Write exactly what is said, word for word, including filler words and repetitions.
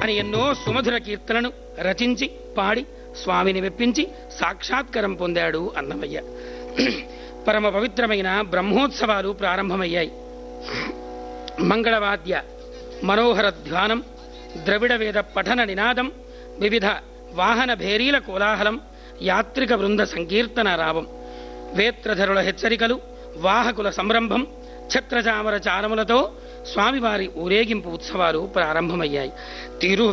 అని ఎన్నో సుమధుర కీర్తనను రచించి పాడి స్వామిని మెప్పించి సాక్షాత్కారం పొందాడు అన్నమయ్య. పరమ పవిత్రమైన బ్రహ్మోత్సవాలు ప్రారంభమయ్యాయి. మంగళవాద్య మనోహర ధ్వానం, ద్రవిడ వేద పఠన నినాదం, వివిధ వాహన భేరీల కోలాహలం, యాత్రిక బృంద సంకీర్తన రావం, వేత్రధరుల హెచ్చరికలు, వాహకుల సంరంభం, ఛత్రచామర చారములతో స్వామివారి ఊరేగింపు ఉత్సవాలు ప్రారంభమయ్యాయి. తిరు